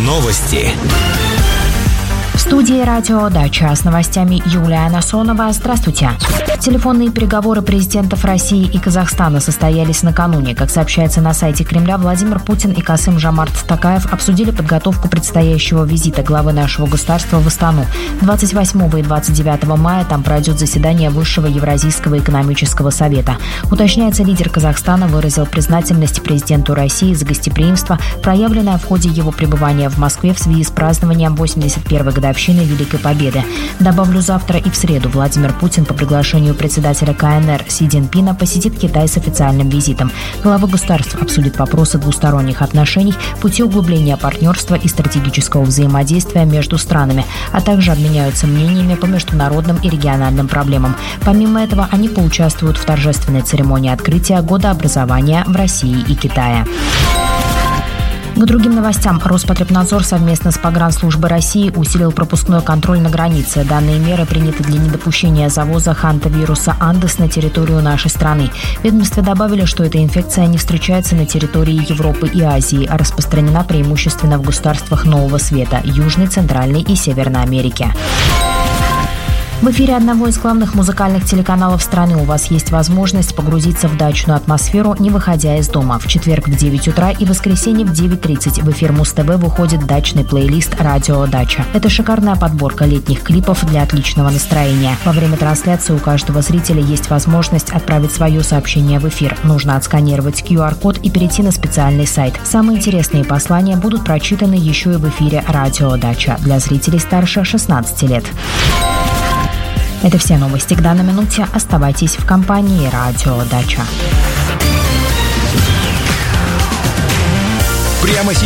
Новости. В студии «Радио Дача» с новостями Юлия Насонова. Здравствуйте. Телефонные переговоры президентов России и Казахстана состоялись накануне. Как сообщается на сайте Кремля, Владимир Путин и Касым-Жомарт Токаев обсудили подготовку предстоящего визита главы нашего государства в Астану. 28 и 29 мая там пройдет заседание Высшего Евразийского экономического совета. Уточняется, лидер Казахстана выразил признательность президенту России за гостеприимство, проявленное в ходе его пребывания в Москве в связи с празднованием 81-й годовщины Великой Победы. Добавлю, завтра и в среду Владимир Путин по приглашению председателя КНР Си Цзиньпина посетит Китай с официальным визитом. Главы государств обсудят вопросы двусторонних отношений, пути углубления партнерства и стратегического взаимодействия между странами, а также обменяются мнениями по международным и региональным проблемам. Помимо этого, они поучаствуют в торжественной церемонии открытия года образования в России и Китае. К другим новостям. Роспотребнадзор совместно с Погранслужбой России усилил пропускной контроль на границе. Данные меры приняты для недопущения завоза хантавируса Андес на территорию нашей страны. В ведомстве добавили, что эта инфекция не встречается на территории Европы и Азии, а распространена преимущественно в государствах Нового Света, Южной, Центральной и Северной Америки. В эфире одного из главных музыкальных телеканалов страны у вас есть возможность погрузиться в дачную атмосферу, не выходя из дома. В четверг в 9 утра и в воскресенье в 9:30 в эфир Муз-ТВ выходит дачный плейлист «Радио Дача». Это шикарная подборка летних клипов для отличного настроения. Во время трансляции у каждого зрителя есть возможность отправить свое сообщение в эфир. Нужно отсканировать QR-код и перейти на специальный сайт. Самые интересные послания будут прочитаны еще и в эфире «Радио Дача» для зрителей старше 16 лет. Это все новости к данной минуте. Оставайтесь в компании «Радио Дача». Прямо сейчас.